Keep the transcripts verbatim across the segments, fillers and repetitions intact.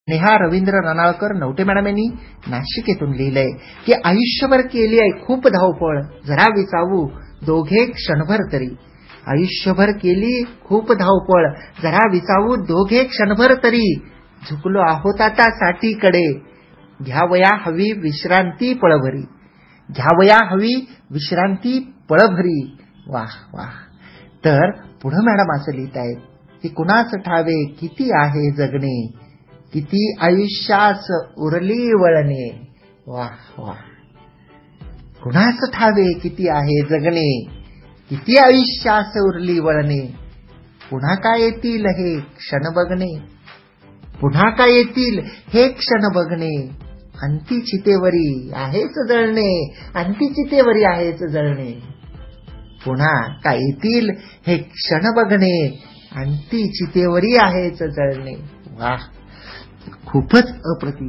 Neha Ravindra रनाळकर नवटे madam यांनी नाशिक येथून लिहिलंय की आयुष्यभर केली आहे खूप धावपळ, जरा विसावू दोघे क्षणभर तरी. आयुष्यभर केली खूप धावपळ, जरा विसावू दोघे क्षणभर तरी. झुकलो आहोत आता साठीकडे, घ्यावया हवी विश्रांती पळभरी. घ्यावया हवी विश्रांती पळभरी. वाह वाह. तर पुढे मॅडम असं लिहित आहेत की कुणास ठावे किती आहे जगणे, किती आयुष्यास उरली वळणे. वाह वाह. कुणास ठावे किती आहे जगणे, किती आयुष्यास उरली वळणे. पुन्हा काय येतील हे क्षण बघणे, पुन्हा काय येतील हे क्षण बघणे. अंती चितेवरी आहेच जळणे, अंती चितेवरी आहेच जळणे. पुन्हा काय येतील हे क्षण बघणे, अंती चितेवरी आहेच जळणे. वाह. खूपच अप्रतिम.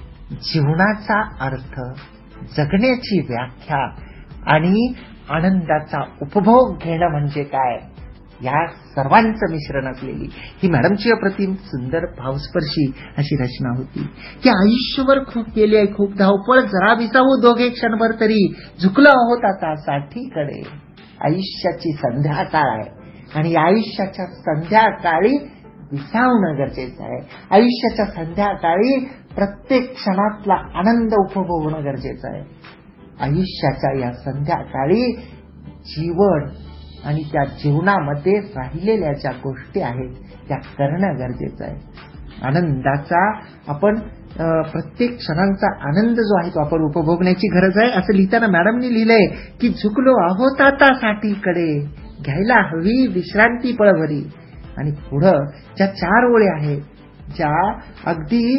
जीवनाचा अर्थ, जगण्याची व्याख्या आणि आनंदाचा उपभोग घेणं म्हणजे काय, या सर्वांचं मिश्रण असलेली ही मॅडमची अप्रतिम सुंदर भावस्पर्शी अशी रचना होती की आयुष्यभर खूप केली आहे खूप धावपळ, जरा विसावू दोघे क्षणभर तरी. झुकलो आहोत आता साठीकडे. आयुष्याची संध्याकाळ आहे आणि या आयुष्याच्या संध्याकाळी विसावणं गरजेचं आहे. आयुष्याच्या संध्याकाळी प्रत्येक क्षणातला आनंद उपभोगणं गरजेचं आहे. आयुष्याच्या या संध्याकाळी जीवन आणि त्या जीवनामध्ये राहिलेल्या ज्या गोष्टी आहेत त्या करणं गरजेचं आहे. आनंदाचा आपण प्रत्येक क्षणांचा आनंद जो आहे तो आपण उपभोगण्याची गरज आहे असं लिहिताना मॅडमनी लिहिलंय की झुकलो आहोत आता साठीकडे, घ्यायला हवी विश्रांती पळभरी. आणि पुढं ज्या चार ओळी आहेत ज्या अगदी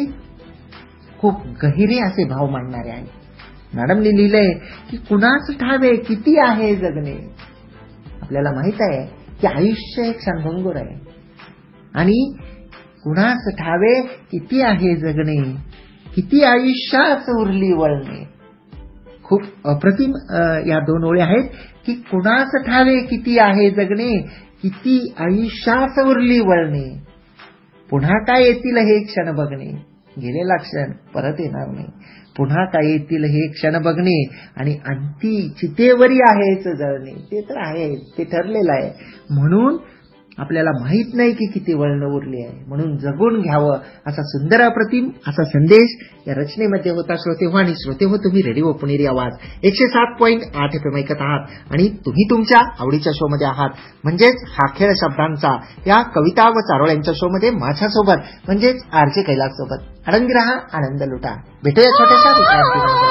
खूप गहिरे असे भाव मांडणारे आहेत. मॅडमनी लिहिलंय की कुणास ठावे किती आहे जगणे. आपल्याला माहित आहे की आयुष्य एक क्षणभंगुर आहे आणि कुणास ठावे किती आहे जगणे, किती आयुष्यात उरली वळणे. खूप अप्रतिम या दोन ओळी आहेत की कुणास ठावे किती आहे जगणे, किती आयुष्यात उरली वळणे. पुन्हा काय येतील हे क्षण बघणे, गेलेला क्षण परत येणार नाही. पुन्हा काय येतील हे क्षण बघणे आणि अंती चितेवरी आहेच जळणे. ते तर आहे, ते ठरलेलं आहे. म्हणून आपल्याला माहित नाही की किती वळणं उरली आहे, म्हणून जगून घ्यावं असा सुंदर अप्रतिम असा संदेश या रचनेमध्ये होता. श्रोते हो आणि श्रोते हो, तुम्ही रेडिओ पुणेरी आवाज एकशे सात पॉईंट आठ एफ एम ऐकत आहात आणि तुम्ही तुमच्या आवडीच्या शो मध्ये आहात, म्हणजेच हा खेळ शब्दांचा या कविता व चारोळ यांच्या शो मध्ये माझ्यासोबत म्हणजेच आरजे कैलास सोबत. आनंदी रहा, आनंद लुटा. भेटूया छोट्याशा विश्रांतीनंतर.